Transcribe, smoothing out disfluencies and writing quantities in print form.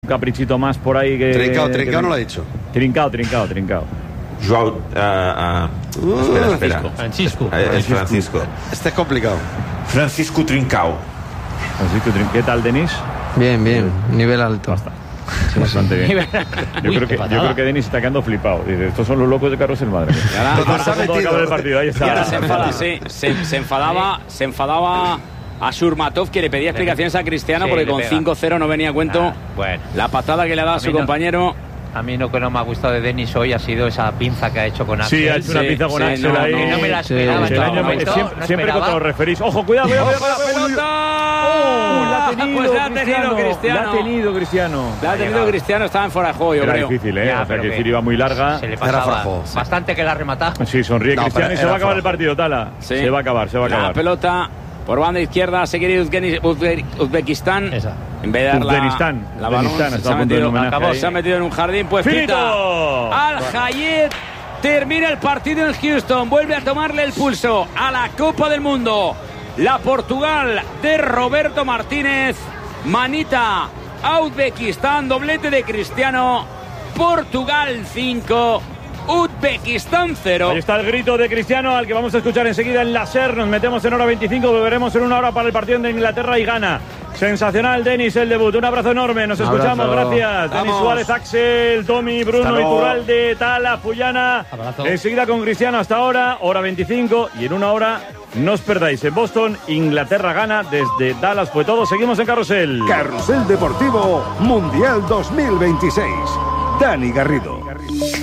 caprichito más por ahí que... Trincao no lo ha dicho. Trincao. Joao... espera. Francisco. Es Francisco. Este es complicado. Francisco Trincao. ¿Qué tal, Denis? Bien, nivel alto. Bastante bien. Yo creo que Denis está quedando flipado. Dice, estos son los locos de Carrusel, madre mía. Ahora se ha metido. El partido. Ahí está. Y ahora se enfada, sí. Se enfadaba a Shurmatov, que le pedía explicaciones a Cristiano, porque con 5-0 no venía a cuento la patada que le ha dado a su compañero. A mí lo que no me ha gustado de Denis hoy ha sido esa pinza que ha hecho con Axel. Sí, ha hecho una pinza con Axel ahí. No me la esperaba. Siempre contra los referís. ¡Ojo, cuidado! ¡La pelota! La ha tenido Cristiano. La ha tenido Cristiano. Estaba en fuera de juego, yo creo. Era difícil, ¿eh? O sea, que iba muy larga. Se le pasaba bastante que la remataba. Sí, sonríe Cristiano y se va a acabar el partido, Tala. Sí. Se va a acabar. La pelota por banda izquierda, seguir Uzbekistán. En vez de dar la balón, se ha metido en un jardín, pues ¡finito! Al-Hayed termina el partido en Houston, vuelve a tomarle el pulso a la Copa del Mundo. La Portugal de Roberto Martínez, manita a Uzbekistán, doblete de Cristiano. Portugal 5, Uzbekistán 0. Ahí está el grito de Cristiano, al que vamos a escuchar enseguida en la SER. Nos metemos en hora 25, volveremos en una hora para el partido de Inglaterra y Ghana. Sensacional, Denis, el debut. Un abrazo enorme, nos escuchamos, gracias. Denis Suárez, Axel, Tommy, Bruno, Iturralde, Tala, Puyana. Enseguida con Cristiano hasta ahora, hora 25, y en una hora no os perdáis en Boston, Inglaterra gana. Desde Dallas fue todo, seguimos en Carrusel. Carrusel Deportivo Mundial 2026. Dani Garrido.